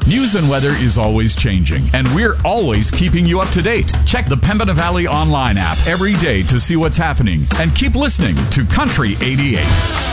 News and weather is always changing, and we're always keeping you up to date. Check the Pembina Valley Online app every day to see what's happening, and keep listening to Country 88.